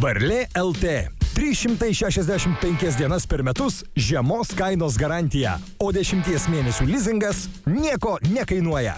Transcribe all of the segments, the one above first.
Varlė LT. 365 dienas per metus žemos kainos garantija, o 10 mėnesių lizingas nieko nekainuoja.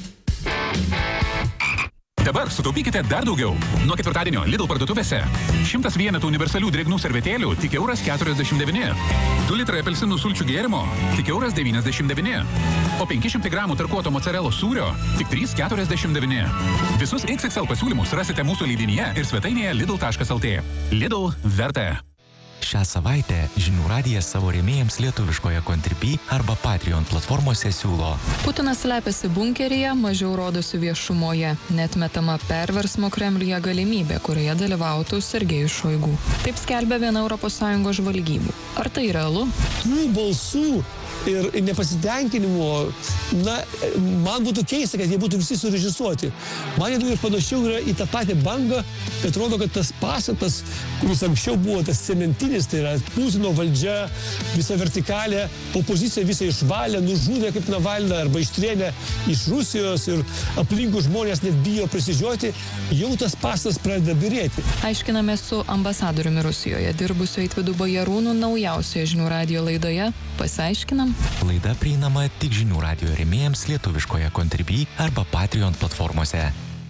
Dabar sutaupykite dar daugiau. Nuo ketvirtadienio Lidl parduotuvėse 100 vienetų universalių drėgnų servetėlių tik €49. 2 litrai apelsinų sulčių gėrimo tik €99. O 500 gramų tarkuoto mocarelos sūrio tik €3,49. Visus XXL pasiūlymus rasite mūsų leidinyje ir svetainėje lidl.lt. Lidl verta. Šią savaitę Žinių radijas savo rėmėjams lietuviškoje Contribui arba Patreon platformose siūlo. Putinas slepiasi bunkeryje, mažiau rodosi viešumoje. Neatmetama perversmo Kremliuje galimybė, kurioje dalyvautų Sergejus Šoigu. Taip skelbia viena ES žvalgybų. Ar tai realu? Tų balsų ir nepasitenkinimo, man būtų keista, kad jie būtų visi surežisuoti. Man jie panašiau yra į tą patį bangą, kad rodo, kad tas pastatas, kuris anksčiau buvo tas cementinis, tai yra Putino valdžia, visa vertikalė, opozicija visą išvalė, nužudė kaip Navalną arba ištrėnė iš Rusijos ir aplinkų žmonės net bijo prisižioti, jau tas pastatas pradeda birėti. Aiškiname su ambasadoriumi Rusijoje dirbusiu Eitvydu Bajarūnu naujausioje Žinių radijo laidoje. Pasiaiškinam. Laida prieinama tik Žinių radijo rėmėjams lietuviškoje Contribui arba Patreon platformose.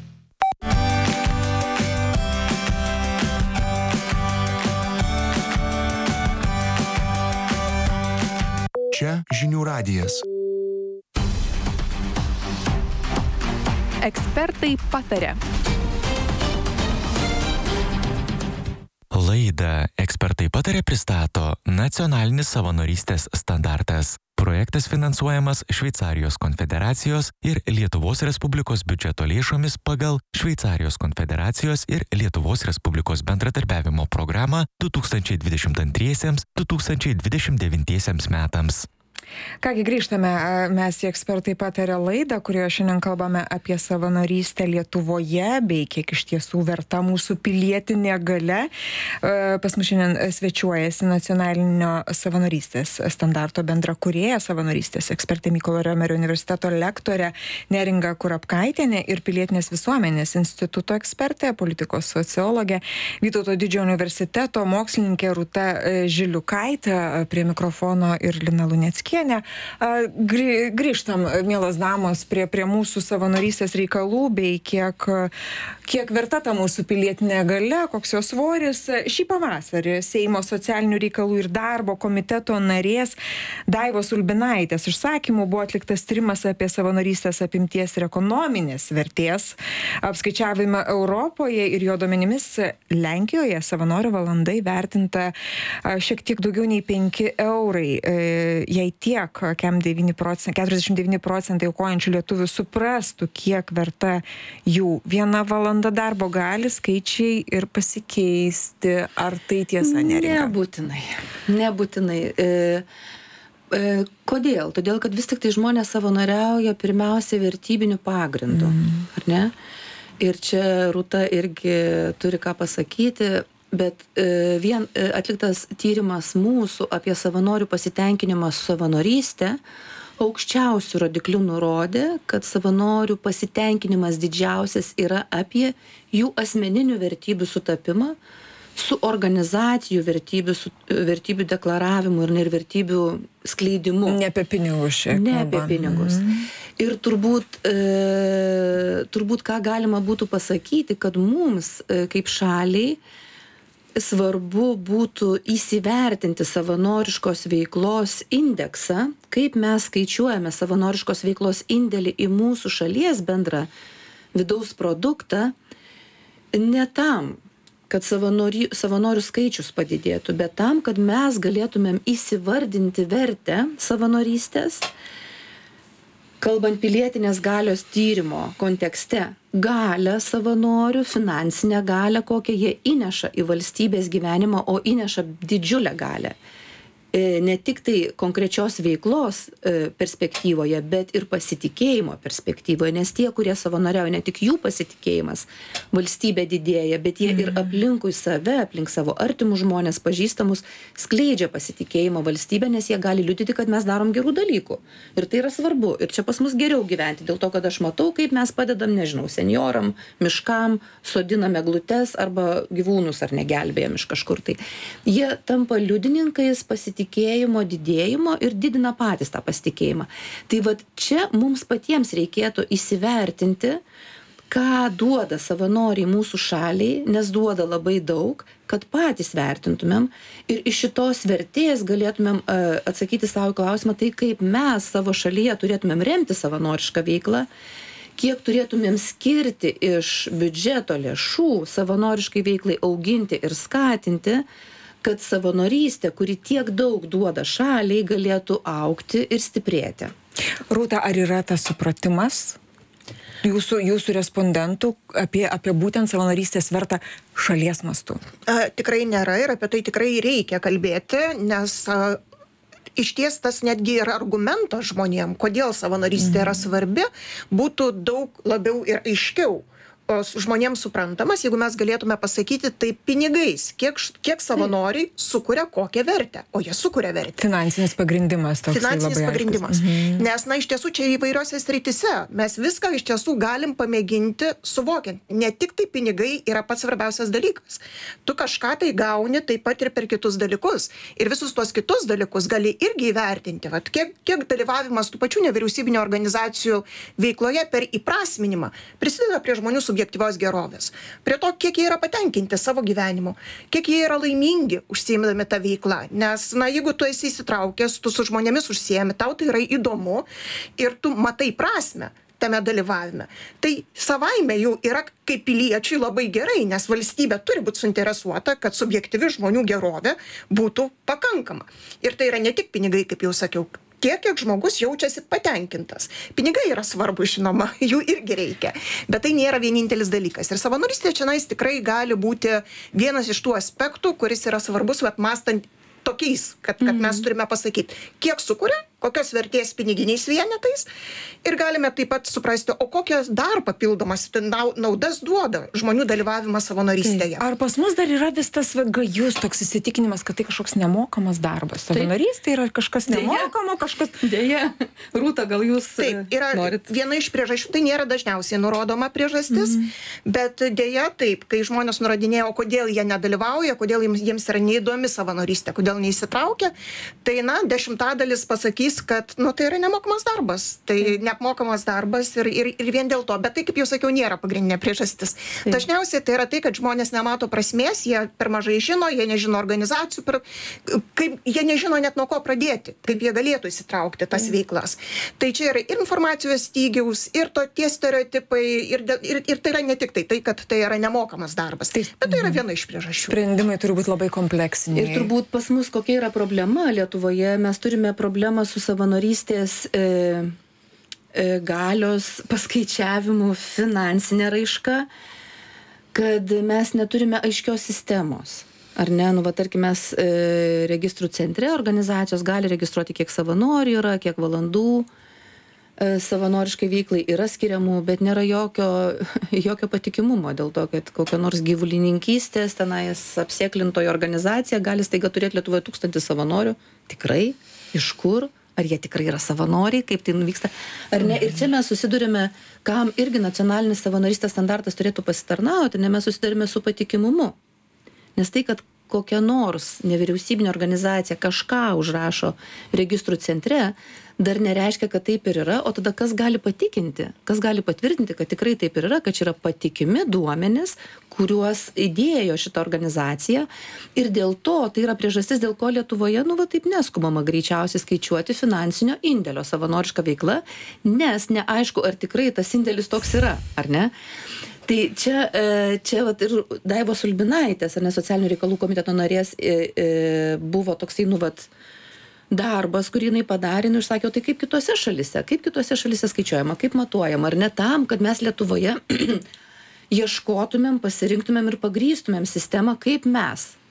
Čia Žinių radijas. Ekspertai pataria. Laidą Ekspertai pataria pristato Nacionalinis savanorystės standartas. Projektas finansuojamas Šveicarijos konfederacijos ir Lietuvos Respublikos biudžeto lėšomis pagal Šveicarijos konfederacijos ir Lietuvos Respublikos bendradarbiavimo programą 2022-2029 metams. Kągi, grįžtame mes į Ekspertai pataria laidą, kurioje šiandien kalbame apie savanorystę Lietuvoje, bei kiek iš tiesų verta mūsų pilietinė galia. Pas mus šiandien svečiuojasi Nacionalinio savanorystės standarto bendrakūrėja, savanorystės ekspertė Mykolo Riomerio universiteto lektorė Neringa Kurapkaitienė ir Pilietinės visuomenės instituto ekspertė, politikos sociologė, Vytauto Didžiojo universiteto mokslininkė Rūta Žiliukaitė, prie mikrofono ir Lina Luneckienė. Grįžtam, mielos damos, prie mūsų savanorystės reikalų, bei kiek verta ta mūsų pilietinė galia, koks jos svoris. Šį pavasarį Seimo socialinių reikalų ir darbo komiteto narės Daivos Ulbinaitės užsakymu buvo atliktas tyrimas apie savanorystės apimties ir ekonominės vertės apskaičiavimą Europoje, ir jo duomenimis Lenkijoje savanorių valanda įvertinta šiek tiek daugiau nei 5 eurai. Jei tiek, 49% aukojančių lietuvių suprastų, kiek verta jų viena valanda darbo, gali skaičiai ir pasikeisti. Ar tai tiesa, Neringa? Nebūtinai. Kodėl? Todėl, kad vis tik tai žmonės savanoriauja pirmiausia vertybinių pagrindų. Ar ne? Ir čia Rūta irgi turi ką pasakyti. Bet vien atliktas tyrimas mūsų apie savanorių pasitenkinimą savanorystę aukščiausių rodiklių nurodė, kad savanorių pasitenkinimas didžiausias yra apie jų asmeninių vertybių sutapimą su organizacijų vertybių deklaravimu ir vertybių skleidimu. Ne apie pinigus šiek. Ne apie pinigus. Ir turbūt ką galima būtų pasakyti, kad mums kaip šaliai svarbu būtų įsivertinti savanoriškos veiklos indeksą, kaip mes skaičiuojame savanoriškos veiklos indėlį į mūsų šalies bendrą vidaus produktą, ne tam, kad savanorių skaičius padidėtų, bet tam, kad mes galėtumėm įsivardinti vertę savanorystės, kalbant pilietinės galios tyrimo kontekste, galę savanorių, finansinę galę, kokią jie įneša į valstybės gyvenimą, o įneša didžiulę galę. ne tik tai konkrečios veiklos perspektyvoje, bet ir pasitikėjimo perspektyvoje, nes tie, kurie savanoriauja, ne tik jų pasitikėjimas valstybė didėja, bet jie ir aplinkui save, aplink savo artimus žmonės, pažįstamus, skleidžia pasitikėjimą valstybę, nes jie gali liudyti, kad mes darom gerų dalykų. Ir tai yra svarbu. Ir čia pas mus geriau gyventi, dėl to, kad aš matau, kaip mes padedam, nežinau, senjoram, miškam, sodiname eglutes arba gyvūnus ar negelbėjam iš kažkur. Tai jie tampa liudininkais pasitikėjimo didėjimo ir didina patys tą pasitikėjimą. Tai vat čia mums patiems reikėtų įsivertinti, ką duoda savanoriai mūsų šaliai, nes duoda labai daug, kad patys vertintumėm ir iš šitos vertės galėtumėm atsakyti savo klausimą, tai kaip mes savo šalyje turėtumėm remti savanorišką veiklą, kiek turėtumėm skirti iš biudžeto lėšų savanoriškai veiklai auginti ir skatinti, kad savanorystė, kuri tiek daug duoda šaliai, galėtų augti ir stiprėti. Rūta, ar yra tas supratimas jūsų respondentų apie būtent savanorystės vertą šalies mastu? Tikrai nėra ir apie tai tikrai reikia kalbėti, nes išties tas netgi yra argumentas žmonėm, kodėl savanorystė yra svarbi, būtų daug labiau ir aiškiau žmonėms suprantamas, jeigu mes galėtume pasakyti tai pinigais, kiek savanoriai sukuria kokią vertę, o jie sukuria vertę. Finansinis pagrindimas toks labai aiškus. Finansinis pagrindimas. Nes, iš tiesų čia įvairiose srityse mes viską iš tiesų galim pamėginti suvokiant. Ne tik tai pinigai yra pats svarbiausias dalykas. Tu kažką tai gauni taip pat ir per kitus dalykus. Ir visus tuos kitus dalykus gali irgi įvertinti. Vat, kiek dalyvavimas tų pačių nevyriausybinio organizacijų veikloje per įprasminimą prisideda prie žmonių subjektyvios gerovės. Prie to, kiek jie yra patenkinti savo gyvenimu, kiek jie yra laimingi užsiimdami tą veiklą. Nes, jeigu tu esi įsitraukęs, tu su žmonėmis užsiemi, tau tai yra įdomu ir tu matai prasmę tame dalyvavime. Tai savaime jau yra kaip piliečiui labai gerai, nes valstybė turi būti suinteresuota, kad subjektyvi žmonių gerovė būtų pakankama. Ir tai yra ne tik pinigai, kaip jau sakiau, kiek žmogus jaučiasi patenkintas. Pinigai yra svarbu, žinoma, jų irgi reikia, bet tai nėra vienintelis dalykas. Ir savanorystė čionais tikrai gali būti vienas iš tų aspektų, kuris yra svarbus, mąstant tokiais, kad mes turime pasakyti, kiek sukuria, kokios vertės piniginiais vienetais ir galime taip pat suprasti, o kokias dar papildomas naudas duoda žmonių dalyvavimas savanorystėje. Ar pas mus dar yra vis tas gajus toks įsitikinimas, kad tai kažkoks nemokamas darbas? Savanorystė yra kažkas nemokamo, kažkas... Dėja, Rūta, gal jūs yra norit? Viena iš priežasčių, tai nėra dažniausiai nurodoma priežastis, bet dėja taip, kai žmonės nurodinėjo, kodėl jie nedalyvauja, kodėl jiems yra neįdomi savanorystė, kodėl neįsitraukia, tai 10% pasakys, kad tai yra nemokamas darbas, tai neapmokamas darbas ir vien dėl to, bet tai, kaip jau sakiau, nėra pagrindinė priežastis. Dažniausiai tai yra tai, kad žmonės nemato prasmės, jie per mažai žino, jie nežino organizacijų, jie nežino net nuo ko pradėti, kaip jie galėtų įsitraukti tas veiklas. Tai čia yra ir informacijos stygiaus, ir tie stereotipai, ir tai yra ne tik tai, kad tai yra nemokamas darbas, bet tai yra viena iš priežasčių. Sprendimai turi būti labai kompleksiniai. Ir turbūt pas mus kokia yra problema Lietuvoje, mes turime problemą su savanorystės galios paskaičiavimų finansinė raiška, kad mes neturime aiškios sistemos. Ar ne? Tarkim, mes registrų centre organizacijos gali registruoti, kiek savanorių yra, kiek valandų savanoriškai veiklai yra skiriamų, bet nėra jokio patikimumo dėl to, kad kokio nors gyvulininkystės tenais apsėklintoji organizacija gali staiga turėti Lietuvoje 1000 savanorių. Tikrai? Iš kur? Ar jie tikrai yra savanoriai, kaip tai nuvyksta, ar ne. Ir čia mes susidurime, kam irgi nacionalinis savanorystės standartas turėtų pasitarnauti, ne mes susidurime su patikimumu. Nes tai, kad kokia nors nevyriausybinė organizacija kažką užrašo registrų centre, dar nereiškia, kad taip ir yra, o tada kas gali patikinti, kas gali patvirtinti, kad tikrai taip ir yra, kad čia yra patikimi duomenys, kuriuos įdėjo šitą organizaciją ir dėl to tai yra priežastis, dėl ko Lietuvoje, taip neskubama greičiausiai skaičiuoti finansinio indėlio savanorišką veiklą, nes neaišku, ar tikrai tas indėlis toks yra, ar ne? Tai čia ir Daivos Ulbinaitės, ar ne, socialinių reikalų komiteto narės buvo toksai, darbas, kurį jinai padarė, ir sakė, tai kaip kitose šalise skaičiuojama, kaip matuojama, ar ne tam, kad mes Lietuvoje ieškotumėm, pasirinktumėm ir pagrįstumėm sistemą, kaip mes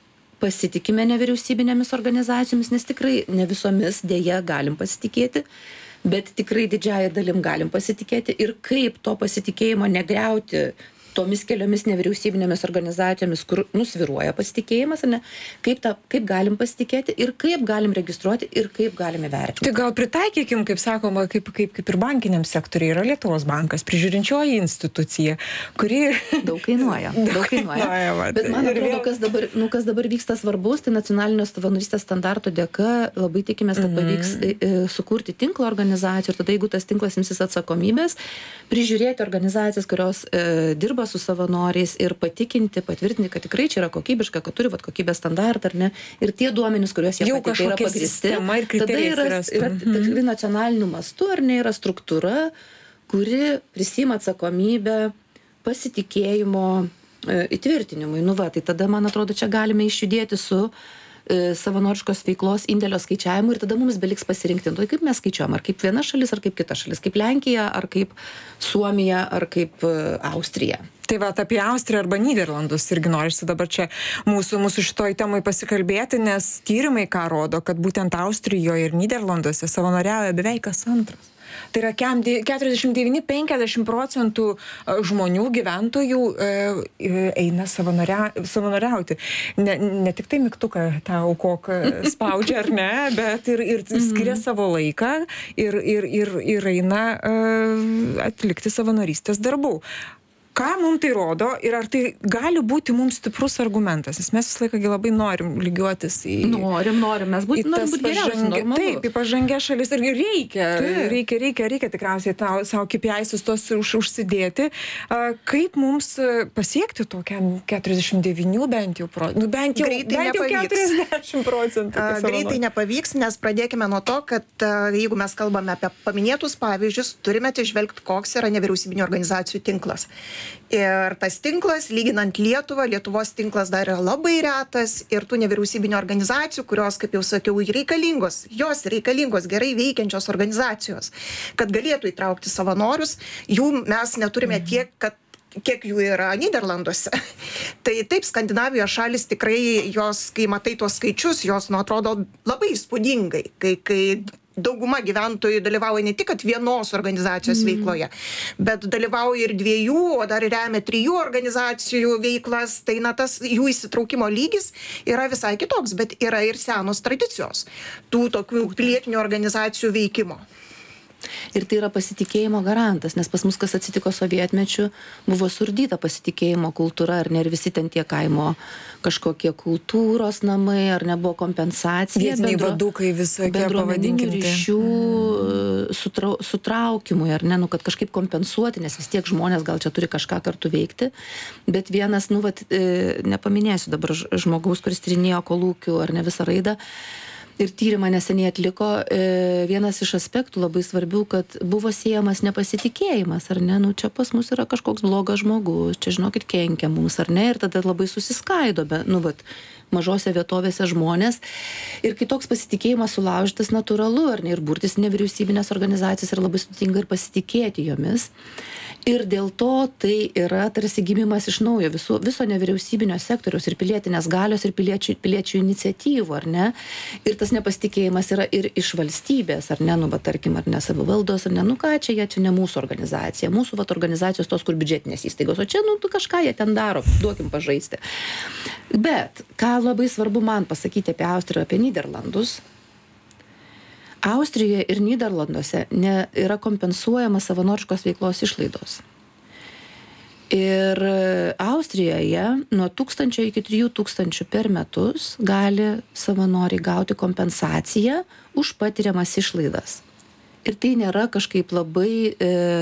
pasitikime nevyriausybinėmis organizacijomis, nes tikrai ne visomis dėja galim pasitikėti, bet tikrai didžiąją dalim galim pasitikėti ir kaip to pasitikėjimo negriauti tomis keliomis nevyriausybinėmis organizacijomis, kur nusviruoja pasitikėjimas, ne, kaip galim pasitikėti ir kaip galim registruoti ir kaip galim įvertinti. Tai gal pritaikykim, kaip sakoma, kaip ir bankiniam sektoriui yra Lietuvos bankas, prižiūrinčioji institucija, kuri daug kainuoja. Bet man atrodo, kas dabar vyksta svarbus, tai nacionalinio savanorystės standarto dėka labai tikimės, kad pavyks sukurti tinklą organizacijų ir tada, jeigu tas tinklas imsis atsakomybės, prižiūrėti organizacijas, kurios dirba su savanoriais ir patvirtinti, kad tikrai čia yra kokybiška, kad turi kokybės standartą, ar ne, ir tie duomenys, kuriuos jie pateikia, yra pagristi. Tada yra tikrai nacionaliniu mastu, ar ne, yra struktūra, kuri prisima atsakomybę pasitikėjimo įtvirtinimui. Tai tada, man atrodo, čia galime išjudėti su savanoriškos veiklos indėlio skaičiavimu ir tada mums beliks pasirinkti, kaip mes skaičiuojam, ar kaip viena šalis, ar kaip kita šalis, kaip Lenkija, ar kaip Suomija, ar kaip Austrija. Tai apie Austriją arba Nyderlandus irgi norisi dabar čia mūsų šitoj temai pasikalbėti, nes tyrimai ką rodo, kad būtent Austrijoje ir Nyderlanduose savanoriauja beveik kas antras. Tai yra 49-50% žmonių, gyventojų eina savanoriauti. Ne tik tai mygtuką tą aukok spaudžia, ar ne, bet ir skiria savo laiką ir eina atlikti savanorystės darbų. Ką mums tai rodo ir ar tai gali būti mums stiprus argumentas, nes mes visą laiką labai norim lygiuotis į... Norim, mes norim būt geriausi, normalu. Taip, į pažangę šalis ir reikia tikriausiai savo KPI'sus tos užsidėti. Kaip mums pasiekti tokią 49 bent jau 40%? Greitai nepavyks, nes pradėkime nuo to, kad jeigu mes kalbame apie paminėtus pavyzdžius, turime atsižvelgti, koks yra nevyriausybinių organizacijų tinklas. Ir tas tinklas, lyginant Lietuvos tinklas dar yra labai retas ir tų nevyriausybinių organizacijų, kurios, kaip jau sakiau, reikalingos, gerai veikiančios organizacijos, kad galėtų įtraukti savanorius, jų mes neturime tiek, kiek jų yra Nyderlanduose. Tai taip, Skandinavijos šalis tikrai, jos, kai matai tuos skaičius, jos atrodo labai įspūdingai, kai dauguma gyventojų dalyvauja ne tik vienos organizacijos veikloje, bet dalyvauja ir 2, o dar remia 3 organizacijų veiklas, tai tas jų įsitraukimo lygis yra visai kitoks, bet yra ir senos tradicijos tų tokių pilietinių organizacijų veikimo. Ir tai yra pasitikėjimo garantas, nes pas mus, kas atsitiko sovietmečiu, buvo surdyta pasitikėjimo kultūra, ar ne, ir visi ten tie kaimo kažkokie kultūros namai, ar nebuvo kompensacija, bendruomeninių ryšių sutraukimui, ar ne, kad kažkaip kompensuoti, nes vis tiek žmonės gal čia turi kažką kartu veikti, bet vienas, nepaminėsiu dabar žmogaus, kuris tyrinėjo kolūkių, ar ne, visą raidą, ir tyrimą neseniai atliko, vienas iš aspektų labai svarbių, kad buvo siejamas nepasitikėjimas, ar ne, čia pas mus yra kažkoks blogas žmogus, čia žinokit kenkia mums, ar ne, ir tada labai susiskaido, mažose vietovėse žmonės, ir kai toks pasitikėjimas sulaužytas natūralu, ar ne, ir burtis nevyriausybinės organizacijas yra labai sudėtinga ir pasitikėti jomis. Ir dėl to tai yra tarsi gimimas iš naujo viso nevyriausybinio sektoriaus ir pilietinės galios ir piliečių iniciatyvų, ar ne? Ir tas nepasitikėjimas yra ir iš valstybės, ar ne, tarkim, ar ne savivaldos, ar ne, čia ne mūsų organizacija, mūsų organizacijos tos, kur biudžetinės įstaigos, o čia, kažką jie ten daro, duokim pažaisti. Bet, ką labai svarbu man pasakyti apie Austriją, apie Nyderlandus, Austrijoje ir Nyderlanduose yra kompensuojama savanoriškos veiklos išlaidos. Ir Austrijoje nuo 1000 iki 3000 per metus gali savanoriai gauti kompensaciją už patiriamas išlaidas. Ir tai nėra kažkaip labai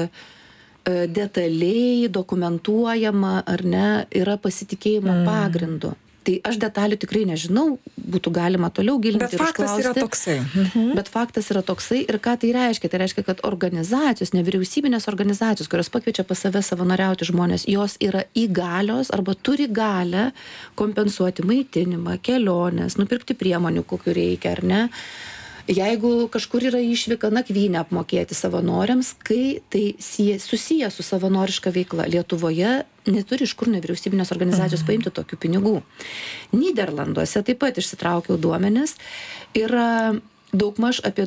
detaliai dokumentuojama, ar ne, yra pasitikėjimo pagrindu. Tai aš detalių tikrai nežinau, būtų galima toliau gilinti ir užklausti. Bet faktas yra toksai. Ir ką tai reiškia? Tai reiškia, kad organizacijos, nevyriausybinės organizacijos, kurios pakviečia pas save savanoriauti žmonės, jos yra įgalios arba turi galę kompensuoti maitinimą, keliones, nupirkti priemonių, kokių reikia, ar ne, Jeigu kažkur yra išvyka nakvynę apmokėti savanoriams, kai tai susiję su savanoriška veikla. Lietuvoje neturi iš kur nevyriausybinės organizacijos paimti tokių pinigų. Nyderlanduose taip pat išsitraukiau duomenis, yra daugmaž apie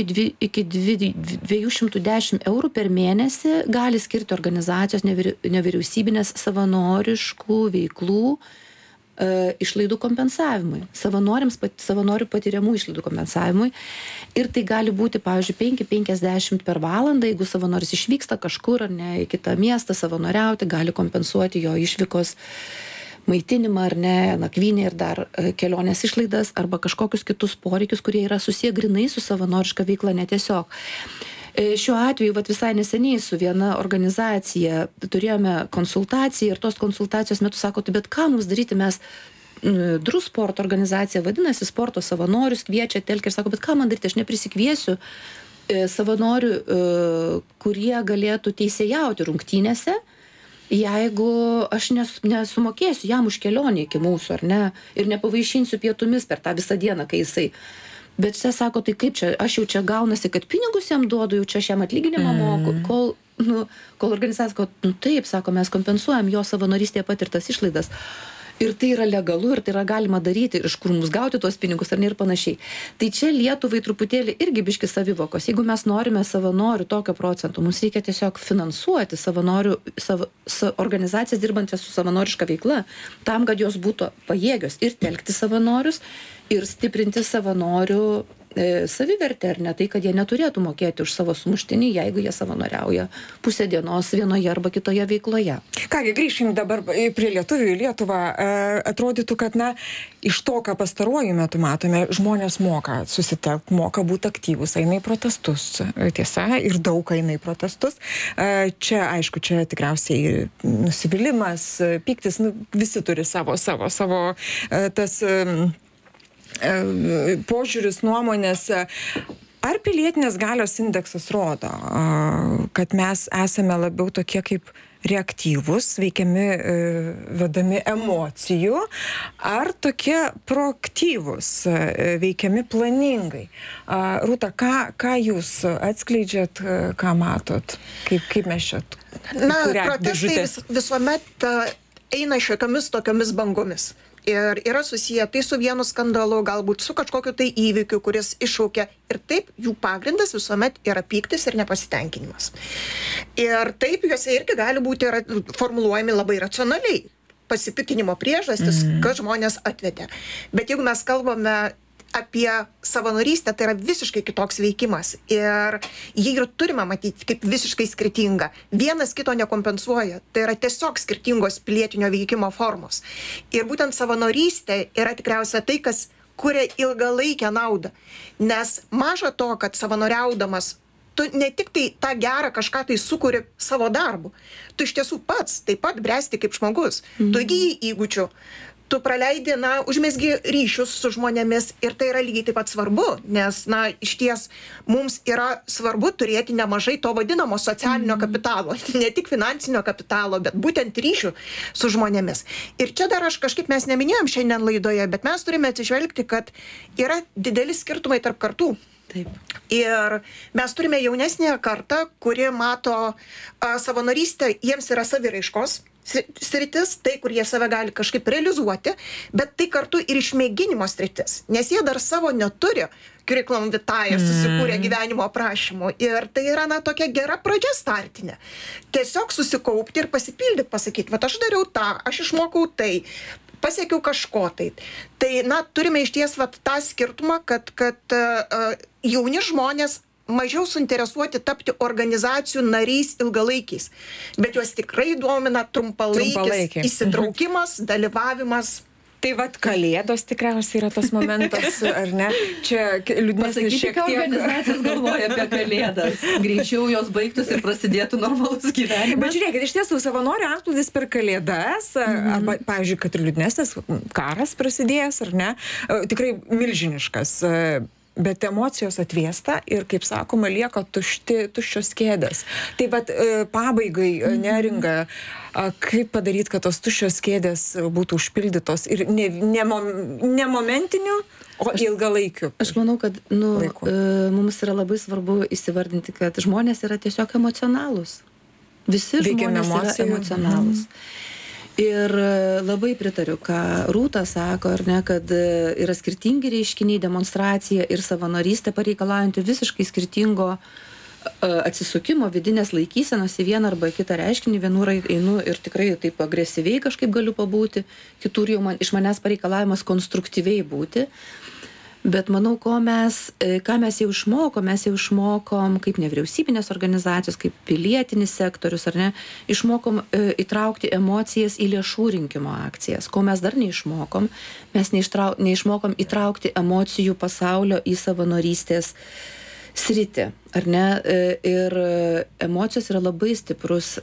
210 eurų per mėnesį gali skirti organizacijos nevyriausybinės savanoriškų veiklų išlaidų kompensavimui, savanorių patiriamų išlaidų kompensavimui. Ir tai gali būti, pavyzdžiui, 5-50 per valandą, jeigu savanoris išvyksta kažkur ar ne į kitą miestą savanoriauti, gali kompensuoti jo išvykos maitinimą ar ne, nakvynę ir dar kelionės išlaidas arba kažkokius kitus poreikius, kurie yra susiję grinai su savanoriška veikla, netiesiog. Šiuo atveju, visai neseniai su viena organizacija turėjome konsultaciją ir tos konsultacijos metu sako, bet ką mums daryti, mes Drusport organizacija vadinasi, sporto savanorius kviečia, telkia ir sako, bet ką man daryti, aš neprisikviesiu savanorių, kurie galėtų teisėjauti rungtynėse, jeigu aš nesumokėsiu jam už kelionę iki mūsų, ar ne, ir nepavaišinsiu pietumis per tą visą dieną, kai jisai. Bet čia sako, tai kaip čia, aš jau čia gaunasi, kad pinigus jam duodu, jau čia aš jam atlyginimą moku, kol organizacija sako, taip, sako, mes kompensuojam jo savanorystėje patirtas išlaidas. Ir tai yra legalu, ir tai yra galima daryti, iš kur mums gauti tuos pinigus, ar ne, ir panašiai. Tai čia Lietuvai truputėlį irgi biški savivokos. Jeigu mes norime savanorių tokio procento, mums reikia tiesiog finansuoti savanorių, organizacijas dirbančias su savanoriška veikla, tam, kad jos būtų pajėgios ir telkti savanorius, ir stiprinti savanorių savivertę, ar ne, tai, kad jie neturėtų mokėti už savo sumuštinį, jeigu jie savanoriauja pusę dienos vienoje arba kitoje veikloje. Kągi, grįžkim dabar prie lietuvių į Lietuvą. Atrodytų, kad, iš to, ką pastaruoju metu matome, žmonės moka susitelkti, moka būti aktyvus, eina į protestus, tiesa, ir daug eina į protestus. Čia, aišku, čia tikriausiai nusivylimas, pyktis, visi turi savo tas požiūris, nuomonės. Ar pilietinės galios indeksas rodo, kad mes esame labiau tokie kaip reaktyvus, veikiami, vedami emocijų, ar tokie proaktyvus, veikiami planingai? Rūta, ką jūs atskleidžiat, ką matot? Kaip mes čia? Protestai visuomet eina šiokiamis tokiomis bangomis. Ir yra susiję tai su vienu skandalu, galbūt su kažkokiu tai įvykiu, kuris iššaukia. Ir taip, jų pagrindas visuomet yra pyktis ir nepasitenkinimas. Ir taip, juose irgi gali būti formuluojami labai racionaliai. Pasipiktinimo priežastis, kad žmonės atvedė. Bet jeigu mes kalbame apie savanorystę, tai yra visiškai kitoks veikimas. Ir jį ir turime matyti kaip visiškai skirtingą. Vienas kito nekompensuoja. Tai yra tiesiog skirtingos pilietinio veikimo formos. Ir būtent savanorystė yra tikriausiai tai, kas kuria ilgalaikę naudą. Nes maža to, kad savanoriaudamas tu ne tik tai tą gerą kažką tai sukuri savo darbu. Tu iš tiesų pats taip pat bręsti kaip žmogus. Tu įgyji įgūdžių. Tu praleidi, užmesgi ryšius su žmonėmis ir tai yra lygiai taip pat svarbu, nes, išties mums yra svarbu turėti nemažai to vadinamo socialinio kapitalo, ne tik finansinio kapitalo, bet būtent ryšių su žmonėmis. Ir čia dar kažkaip mes neminėjom šiandien laidoje, bet mes turime atsižvelgti, kad yra dideli skirtumai tarp kartų. Taip. Ir mes turime jaunesnę kartą, kuri mato savanorystę, jiems yra saviraiškos sritis, tai, kur jie save gali kažkaip realizuoti, bet tai kartu ir išmėginimo sritis, nes jie dar savo neturi curriculum vitae susikūrė gyvenimo aprašymų ir tai yra tokia gera pradžia startinė. Tiesiog susikaupti ir pasipildyti, pasakyti, aš dariau tą, aš išmokau tai, pasiekiau kažko tai. Tai, turime iš ties tą skirtumą, kad jauni žmonės mažiau suinteresuoti tapti organizacijų nariais ilgalaikiais, bet juos tikrai domina trumpalaikis įsitraukimas, dalyvavimas. Tai Kalėdos tikriausiai yra tas momentas, ar ne? Čia liūdnesnis šiek tiek. Organizacijos galvoja apie Kalėdas. Greičiau jos baigtus ir prasidėtų normalus gyvenimas. Bet žiūrėkit, iš tiesų savanorių antplūdis per Kalėdas, arba, pavyzdžiui, kad ir liūdnesnis karas prasidėjęs, ar ne? Tikrai milžiniškas. bet emocijos atvėsta ir, kaip sakoma, lieka tuščios kėdės. Tai vat pabaigai, Neringa, kaip padaryti, kad tos tuščios kėdės būtų užpildytos ir ne momentiniu, o ilgalaikiu? Aš manau, kad mums yra labai svarbu įsivardinti, kad žmonės yra tiesiog emocionalūs. Visi žmonės yra emocionalūs. Ir labai pritariu, ką Rūta sako, ar ne, kad yra skirtingi reiškiniai, demonstracija ir savanorystė pareikalaujanti visiškai skirtingo atsisukimo, vidinės laikysenos į vieną arba kitą reiškinį. Vienur einu ir tikrai taip agresyviai kažkaip galiu pabūti, kitur jau iš manęs pareikalavimas konstruktyviai būti. Bet manau, ką mes jau išmokom kaip nevyriausybinės organizacijos, kaip pilietinis sektorius, ar ne, išmokom įtraukti emocijas į lėšų rinkimo akcijas. Ko mes dar neišmokom, mes neišmokom įtraukti emocijų pasaulio į savanorystės sritį, ar ne, ir emocijos yra labai stiprus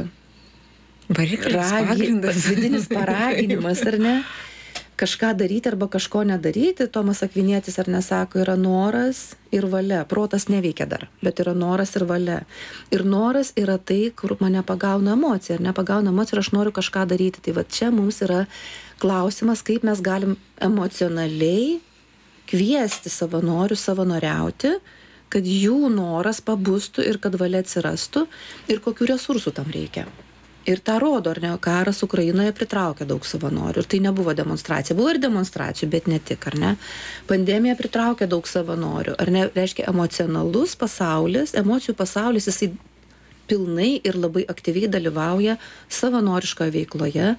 vidinis paraginimas, ar ne? Kažką daryti arba kažko nedaryti, Tomas Akvinietis ar nesako, yra noras ir valia. Protas neveikia dar, bet yra noras ir valia. Ir noras yra tai, kur mane pagauna emocija, ar nepagauna emocija ir aš noriu kažką daryti. Tai va čia mums yra klausimas, kaip mes galim emocionaliai kviesti savanorius savanoriauti, kad jų noras pabustų ir kad valia atsirastų ir kokių resursų tam reikia. Ir tą rodo, ar ne, karas Ukrainoje pritraukė daug savanorių. Ir tai nebuvo demonstracija. Buvo ir demonstracijų, bet ne tik, ar ne. Pandemija pritraukė daug savanorių. Ar ne, reiškia, emocionalus pasaulis, emocijų pasaulis, jisai pilnai ir labai aktyviai dalyvauja savanoriškoje veikloje.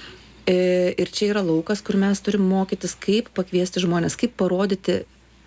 Ir čia yra laukas, kur mes turim mokytis, kaip pakviesti žmonės, kaip parodyti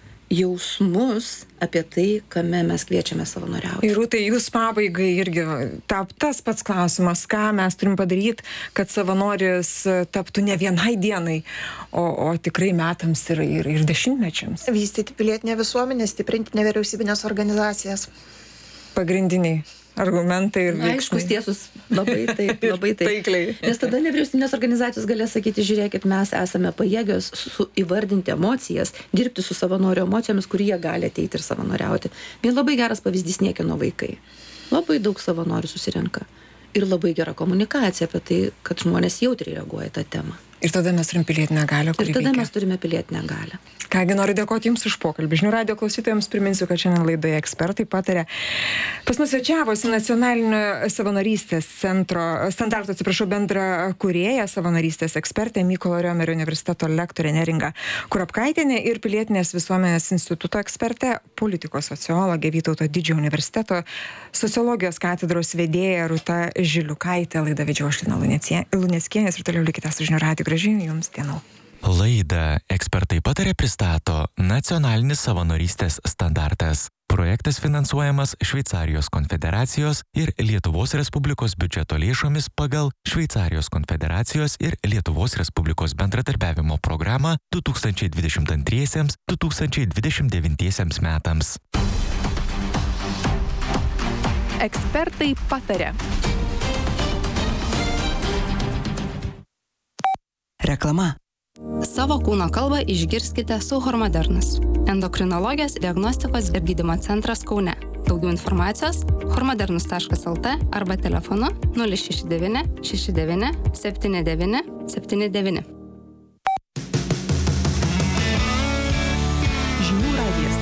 jausmus apie tai, kame mes kviečiame savanoriauti. Ir Rūtai, jūs pabaigai irgi tas pats klausimas, ką mes turim padaryti, kad savanoris taptų ne vienai dienai, o tikrai metams ir dešimtmečiams. Vystyti pilietinę visuomenę, stiprinti nevyriausybinės organizacijas. Pagrindiniai argumentai ir veiksmai. Aiškus, tiesus, labai taip. Taikliai. Nes tada nevyriausybinės organizacijos galės sakyti, žiūrėkit, mes esame pajėgios įvardinti emocijas, dirbti su savanorių emocijomis, kur jie gali ateiti ir savanoriauti. Vien labai geras pavyzdys Niekieno vaikai. Labai daug savanorių susirenka. Ir labai gera komunikacija apie tai, kad žmonės jautriai reaguoja į tą temą. Ir tada mes turim pilietinę galią, kuri veikia. Ir tada mes turime pilietinę galią. Kągi, noriu dėkoti Jums už pokalbį. Žinių radijo klausytojams priminsiu, kad šiandien laidoje ekspertai patarė. Pas mus svečiavosi nacionalinio savanorystės standarto bendra kūrėja, savanorystės ekspertė, Mykolo Riomerio universiteto lektorė Neringa Kurapkaitienė ir pilietinės visuomenės instituto ekspertė, politikos sociologė, Vytauto Didžiojo universiteto sociologijos katedros vedėja Rūta Žiliukaitė. Laidą vedžiau aš, Lina Luneckienė, ir toliau likite su Žinių radiju. Gražių Jums dienų. Laidą Ekspertai patarė pristato Nacionalinis savanorystės standartas. Projektas finansuojamas Šveicarijos konfederacijos ir Lietuvos Respublikos biudžeto lėšomis pagal Šveicarijos konfederacijos ir Lietuvos Respublikos bendradarbiavimo programą 2022-2029 metams. Ekspertai patarė. Reklama. Savo kūno kalbą išgirskite su Hormodernas. Endokrinologijos diagnostikos ir gydymo centras Kaune. Daugiau informacijos hormodernus.lt arba telefonu 069 69 79 79. Žinių radijas.